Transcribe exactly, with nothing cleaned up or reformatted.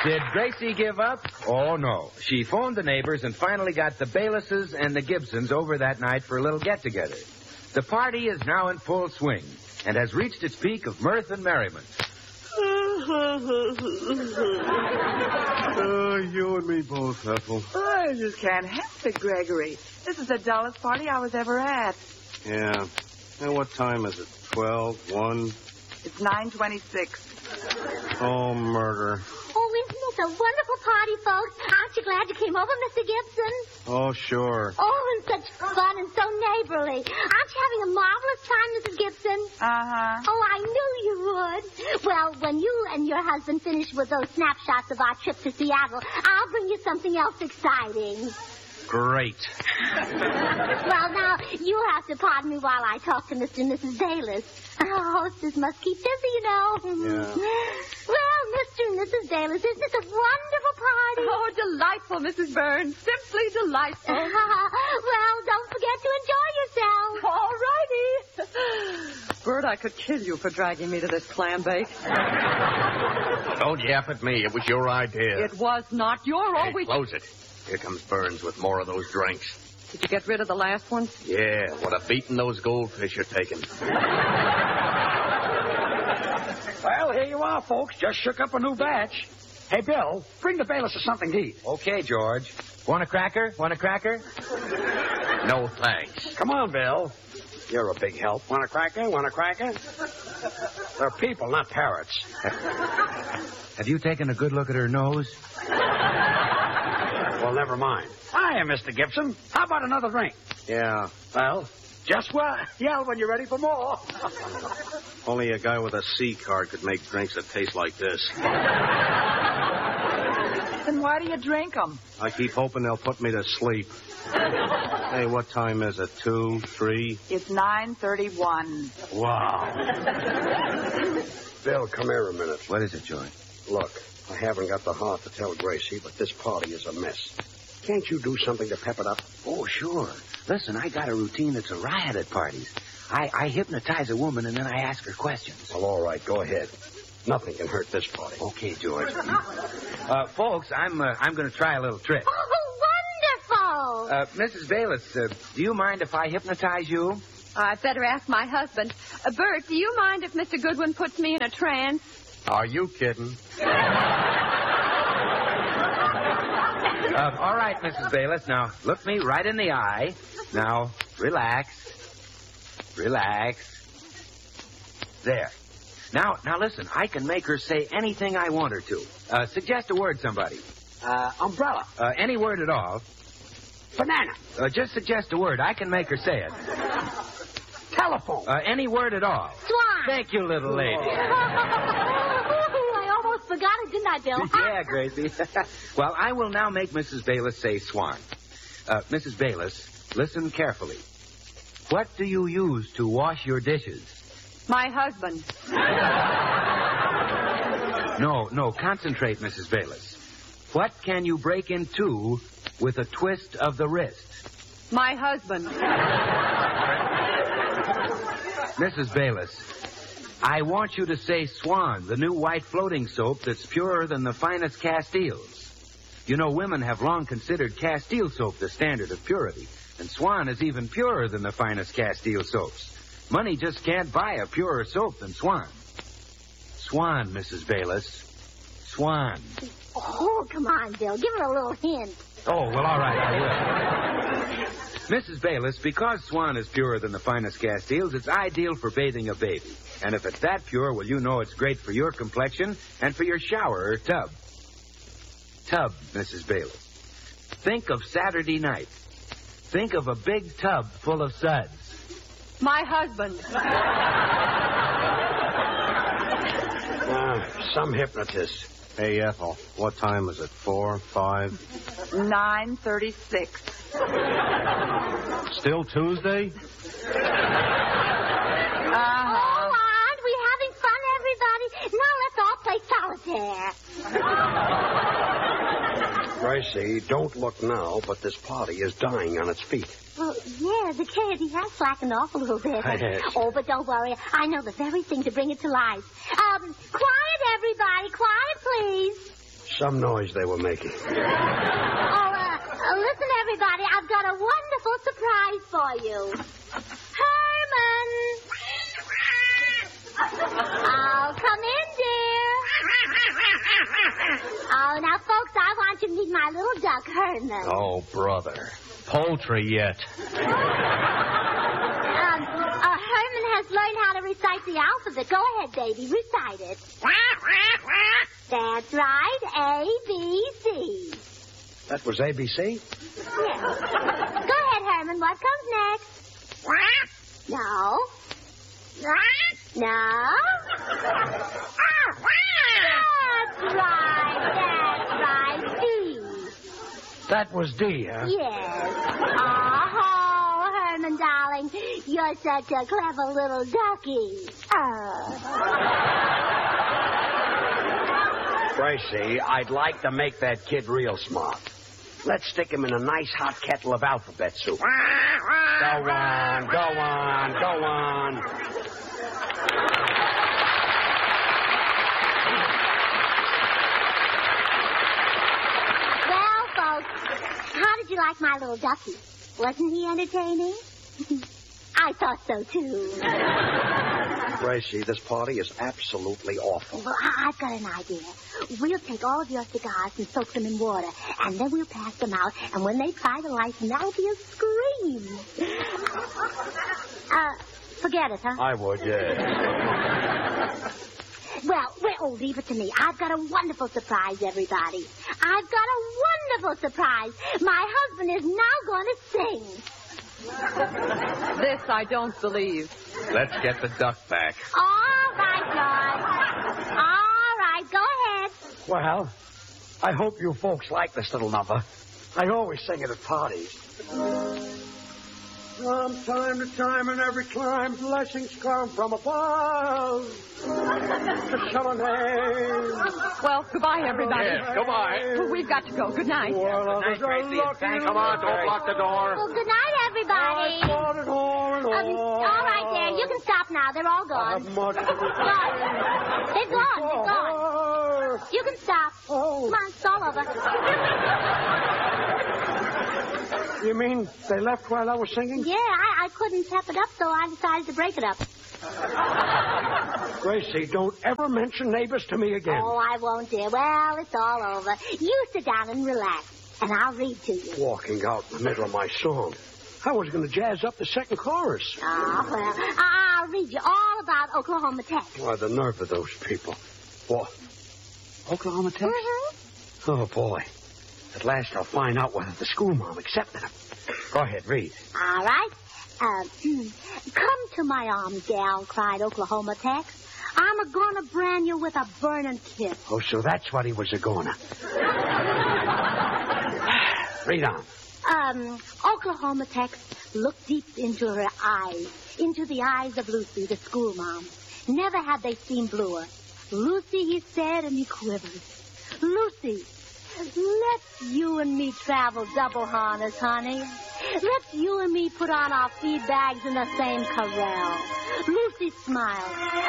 Did Gracie give up? Oh, no. She phoned the neighbors and finally got the Baylesses and the Gibsons over that night for a little get-together. The party is now in full swing and has reached its peak of mirth and merriment. Oh, you and me both, Ethel. I just can't help it, Gregory. This is the dullest party I was ever at. Yeah. And what time is it? Twelve? One? It's nine twenty-six. Oh, murder. Oh, isn't this a wonderful party, folks? Aren't you glad you came over, Mister Gibson? Oh, sure. Oh, and such fun and so neighborly. Aren't you having a marvelous time, Missus Gibson? Uh-huh. Oh, I knew you would. Well, when you and your husband finish with those snapshots of our trip to Seattle, I'll bring you something else exciting. Great. Well, now, you'll have to pardon me while I talk to Mister and Missus Bayless. Our hostess must keep busy, you know. Yeah. Well, Mister and Missus Bayless, isn't this a wonderful party? Oh, delightful, Missus Burns. Simply delightful. Well, don't forget to enjoy yourself. All righty. Bert, I could kill you for dragging me to this clam bake. Don't yap at me. It was your idea. It was not your Hey, always... close it. Here comes Burns with more of those drinks. Did you get rid of the last one? Yeah, what a beating those goldfish are taking. Well, here you are, folks. Just shook up a new batch. Hey, Bill, bring the Bayless something to eat. Okay, George. Want a cracker? Want a cracker? No thanks. Come on, Bill. You're a big help. Want a cracker? Want a cracker? They're people, not parrots. Have you taken a good look at her nose? Well, never mind. Hiya, Mister Gibson. How about another drink? Yeah. Well, just what? Yell when you're ready for more. Only a guy with a C card could make drinks that taste like this. Then why do you drink them? I keep hoping they'll put me to sleep. Hey, what time is it? Two, three? It's nine thirty-one. Wow. Bill, come here a minute. What is it, George? Look, I haven't got the heart to tell Gracie, but this party is a mess. Can't you do something to pep it up? Oh, sure. Listen, I got a routine that's a riot at parties. I, I hypnotize a woman and then I ask her questions. Well, all right, go ahead. Nothing can hurt this party. Okay, George. uh, folks, I'm uh, I'm going to try a little trick. Oh, wonderful. Uh, Missus Bayless, uh, do you mind if I hypnotize you? I'd better ask my husband. Uh, Bert, do you mind if Mister Goodwin puts me in a trance? Are you kidding? Uh, all right, Missus Bayless. Now, look me right in the eye. Now, relax. Relax. There. Now, now listen, I can make her say anything I want her to. Uh, suggest a word, somebody. Uh, umbrella. Uh, any word at all. Banana. Uh, just suggest a word. I can make her say it. Telephone. Uh, any word at all. Swan. Thank you, little lady. I almost forgot it, didn't I, Bill? Yeah, Gracie. Well, I will now make Missus Bayless say swan. Uh, Missus Bayless, listen carefully. What do you use to wash your dishes? My husband. No, no, concentrate, Missus Bayless. What can you break in two with a twist of the wrist? My husband. Missus Bayless, I want you to say Swan, the new white floating soap that's purer than the finest Castiles. You know, women have long considered Castile soap the standard of purity, and Swan is even purer than the finest Castile soaps. Money just can't buy a purer soap than Swan. Swan, Missus Bayless. Swan. Oh, come on, Bill. Give her a little hint. Oh, well, all right, I will. Missus Bayless, because Swan is purer than the finest Castiles, it's ideal for bathing a baby. And if it's that pure, well, you know it's great for your complexion and for your shower or tub. Tub, Missus Bayless. Think of Saturday night. Think of a big tub full of suds. My husband. Uh, some hypnotist. Hey, Ethel, what time is it? Four, five? nine thirty-six. Still Tuesday? Oh, aren't we having fun, everybody? Now let's all play solitaire. Gracie, don't look now, but this party is dying on its feet. Well, yeah, the kid, he has slackened off a little bit. Yes. Oh, but don't worry. I know the very thing to bring it to life. Um, quiet, everybody. Quiet, please. some noise they were making. Oh, uh, uh, listen, everybody. I've got a wonderful surprise for you. Herman! Oh, come in, dear. Oh, now, folks, I want you to meet my little duck, Herman. Oh, brother. Poultry yet. Um, uh, Herman has learned how to recite the alphabet. Go ahead, baby. Recite it. That's right. A, B, C. That was A B C? Yes. Go ahead, Herman. What comes next? No. No. That's right. That's right. D. That was D, huh? Yes. Oh, Herman, darling, you're such a clever little ducky. Oh. Gracie, I'd like to make that kid real smart. Let's stick him in a nice hot kettle of alphabet soup. Go on, go on, go on. Well, folks, how did you like my little ducky? Wasn't he entertaining? I thought so, too. Gracie, this party is absolutely awful. Well, I- I've got an idea. We'll take all of your cigars and soak them in water, and then we'll pass them out, and when they try to light them, that'll be a scream. Uh, forget it, huh? I would, yeah. Well, well, leave it to me. I've got a wonderful surprise, everybody. I've got a wonderful surprise. My husband is now going to sing. This I don't believe. Let's get the duck back. All right, George. All right, go ahead. Well, I hope you folks like this little number. I always sing it at parties. From time to time in every clime, blessings come from above. To show name. Well, goodbye, everybody. Yes, goodbye. Well, we've got to go. Good night. Well, others are lucky. Come on, don't lock the door. Well, good night, everybody. I fought it all and Um, all. all right, there. You can stop now. They're all I gone. have much to Gone. They're gone. They're gone. You can stop. Oh. Come on, it's all over. You mean they left while I was singing? Yeah, I, I couldn't tap it up, so I decided to break it up. Gracie, don't ever mention neighbors to me again. Oh, I won't, dear. Well, it's all over. You sit down and relax, and I'll read to you. Walking out in the middle of my song. I was going to jazz up the second chorus. Oh, well, I'll read you all about Oklahoma Tech. Why, the nerve of those people. What? Oklahoma Tech? Mm-hmm. Oh, boy. At last I'll find out whether the schoolmom accepted him. Go ahead, read. All right. Uh, come to my arms, gal, cried Oklahoma Tex. I'm a-gonna brand you with a burning kiss. Oh, so that's what he was a-gonna. Read on. Um, Oklahoma Tex looked deep into her eyes, into the eyes of Lucy, the schoolmom. Never had they seemed bluer. Lucy, he said, and he quivered. Lucy, let's you and me travel double harness, honey. Let's you and me put on our feed bags in the same corral. Lucy smiled.